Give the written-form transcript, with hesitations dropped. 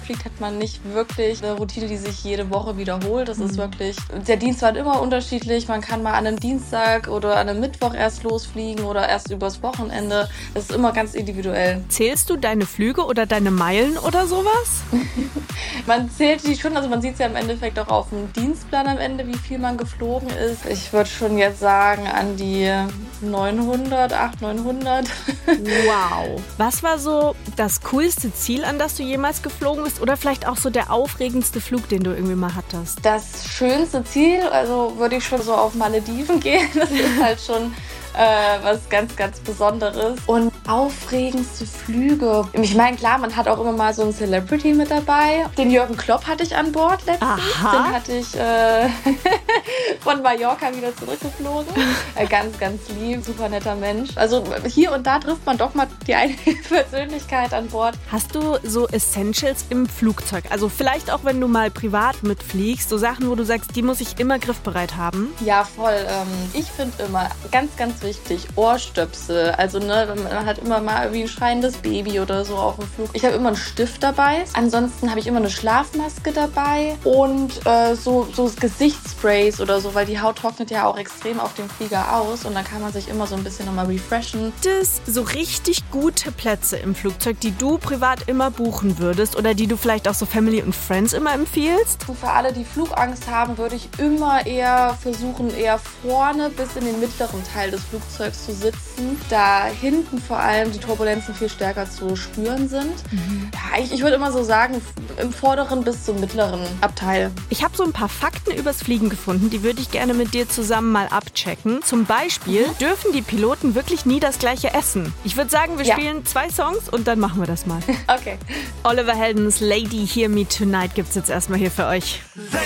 fliegt, hat man nicht wirklich eine Routine, die sich jede Woche wiederholt. Das ist wirklich, der Dienst war immer unterschiedlich. Man kann mal an einem Dienstag oder an einem Mittwoch erst losfliegen oder erst übers Wochenende. Das ist immer ganz individuell. Zählst du deine Flüge oder deine Meilen oder sowas? Man zählt die schon, also man sieht es ja im Endeffekt auch auf dem Dienstplan am Ende, wie viel man geflogen ist. Ich würde schon jetzt sagen an die 900, 900. Wow. Was war so das coolste Ziel, an das du jemals geflogen bist? Oder vielleicht auch so der aufregendste Flug, den du irgendwie mal hattest? Das schönste Ziel, also würde ich schon so auf Malediven gehen. Das ist halt schon was ganz, ganz Besonderes. Und aufregendste Flüge. Ich meine, klar, man hat auch immer mal so einen Celebrity mit dabei. Den Jürgen Klopp hatte ich an Bord letztens. Aha. Den hatte ich von Mallorca wieder zurückgeflogen. Ganz, ganz lieb, super netter Mensch. Also hier und da trifft man doch mal die eine Persönlichkeit an Bord. Hast du so Essentials im Flugzeug? Also vielleicht auch, wenn du mal privat mitfliegst, so Sachen, wo du sagst, die muss ich immer griffbereit haben? Ja, voll. Ich finde immer ganz, ganz wichtig, Ohrstöpsel. Also man hat immer mal irgendwie ein schreiendes Baby oder so auf dem Flug. Ich habe immer einen Stift dabei. Ansonsten habe ich immer eine Schlafmaske dabei und so Gesichtssprays oder so, weil die Haut trocknet ja auch extrem auf dem Flieger aus und dann kann man sich immer so ein bisschen nochmal refreshen. Gibt es so richtig gute Plätze im Flugzeug, die du privat immer buchen würdest oder die du vielleicht auch so Family und Friends immer empfiehlst? Und für alle, die Flugangst haben, würde ich immer eher versuchen, eher vorne bis in den mittleren Teil des Flugzeugs zu sitzen, da hinten vor allem die Turbulenzen viel stärker zu spüren sind. Ja, ich würde immer so sagen, im vorderen bis zum mittleren Abteil. Ich habe so ein paar Fakten übers Fliegen gefunden, die würde ich gerne mit dir zusammen mal abchecken. Zum Beispiel dürfen die Piloten wirklich nie das gleiche essen. Ich würde sagen, wir spielen 2 Songs und dann machen wir das mal. Okay. Oliver Heldens Lady Hear Me Tonight gibt's jetzt erstmal hier für euch.